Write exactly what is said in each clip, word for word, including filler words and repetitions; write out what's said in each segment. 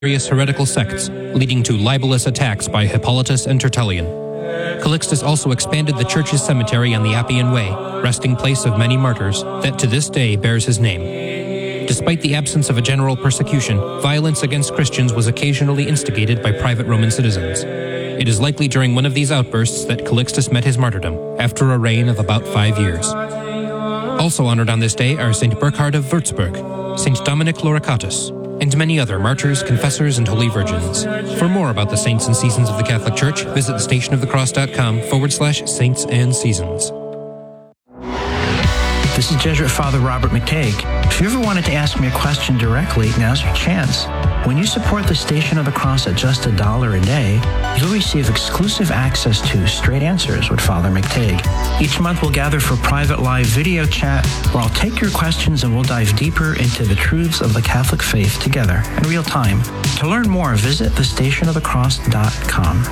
various heretical sects, leading to libelous attacks by Hippolytus and Tertullian. Calixtus also expanded the church's cemetery on the Appian Way, resting place of many martyrs, that to this day bears his name. Despite the absence of a general persecution, violence against Christians was occasionally instigated by private Roman citizens. It is likely during one of these outbursts that Calixtus met his martyrdom, after a reign of about five years. Also honored on this day are Saint Burkhard of Würzburg, Saint Dominic Loricatus, and many other martyrs, confessors, and holy virgins. For more about the saints and seasons of the Catholic Church, visit thestationofthecross.com forward slash saints and seasons. This is Jesuit Father Robert McTague. If you ever wanted to ask me a question directly, now's your chance. When you support the Station of the Cross at just a dollar a day, you'll receive exclusive access to Straight Answers with Father McTague. Each month we'll gather for private live video chat where I'll take your questions and we'll dive deeper into the truths of the Catholic faith together in real time. To learn more, visit the station of the cross dot com.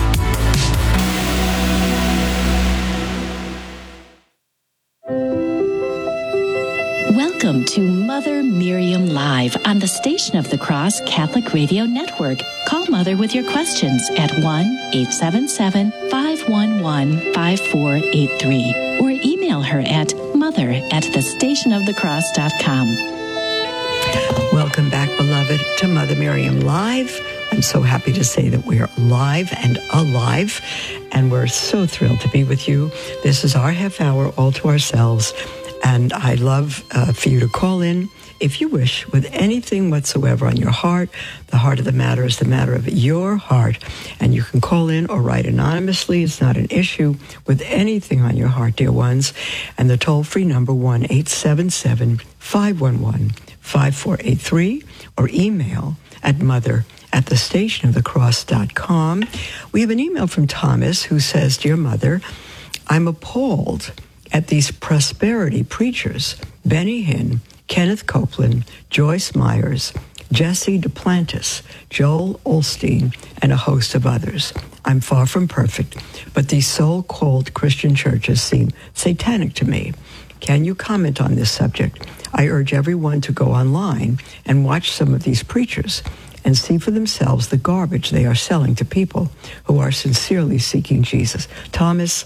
Welcome to Mother Miriam Live on the Station of the Cross Catholic Radio Network. Call Mother with your questions at one eight seven seven, five one one, five four eight three or email her at mother at the station of the cross dot com. Welcome back, beloved, to Mother Miriam Live. I'm so happy to say that we are live and alive, and we're so thrilled to be with you. This is our half hour all to ourselves. And I'd love uh, for you to call in, if you wish, with anything whatsoever on your heart. The heart of the matter is the matter of your heart. And you can call in or write anonymously. It's not an issue with anything on your heart, dear ones. And the toll-free number, one eight seven seven, five one one, five four eight three, or email at mother at the station of the cross dot com. We have an email from Thomas who says, Dear Mother, I'm appalled at these prosperity preachers, Benny Hinn, Kenneth Copeland, Joyce Myers, Jesse Duplantis, Joel Osteen, and a host of others. I'm far from perfect, but these so-called Christian churches seem satanic to me. Can you comment on this subject? I urge everyone to go online and watch some of these preachers and see for themselves the garbage they are selling to people who are sincerely seeking Jesus. Thomas,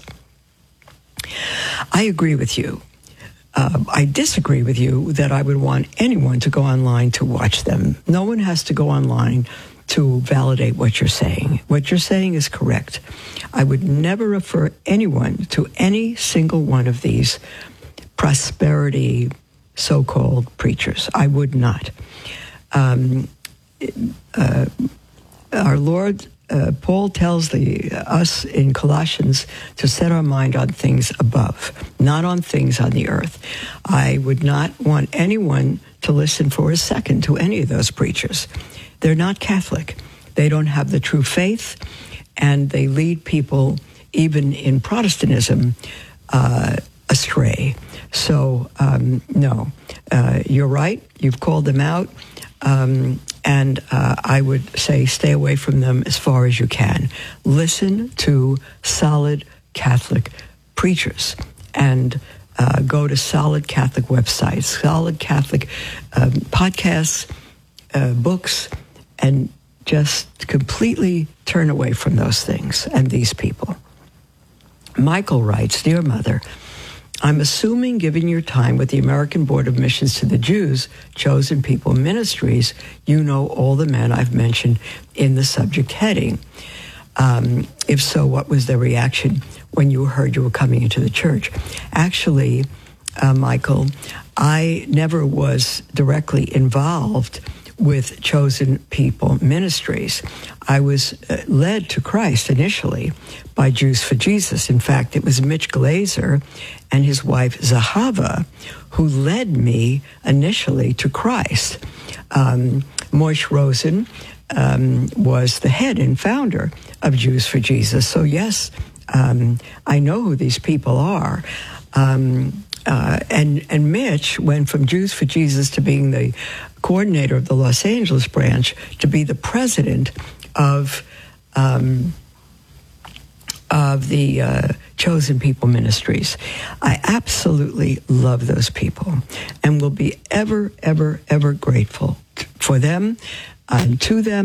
I agree with you. Uh, I disagree with you that I would want anyone to go online to watch them. No one has to go online to validate what you're saying. What you're saying is correct. I would never refer anyone to any single one of these prosperity so-called preachers. I would not. Um, uh, our Lord Uh, Paul tells the uh, us in Colossians to set our mind on things above, not on things on the earth. I would not want anyone to listen for a second to any of those preachers. They're not Catholic. They don't have the true faith, and they lead people, even in Protestantism, uh, astray. So, um, no, uh, you're right. You've called them out. Um, and uh, I would say stay away from them as far as you can. Listen to solid Catholic preachers and uh, go to solid Catholic websites, solid Catholic um, podcasts, uh, books, and just completely turn away from those things and these people. Michael writes, Dear Mother, I'm assuming, given your time with the American Board of Missions to the Jews, Chosen People Ministries, you know all the men I've mentioned in the subject heading. Um, if so, what was their reaction when you heard you were coming into the church? Actually, uh, Michael, I never was directly involved with Chosen People Ministries. I was uh, led to Christ initially by Jews for Jesus. In fact, it was Mitch Glazer and his wife Zahava who led me initially to Christ. Um, Moish Rosen um, was the head and founder of Jews for Jesus. So yes, um, I know who these people are. Um, uh, and, and Mitch went from Jews for Jesus to being the coordinator of the Los Angeles branch to be the president of um, of the uh, Chosen People Ministries. I absolutely love those people and will be ever, ever, ever grateful for them and to them.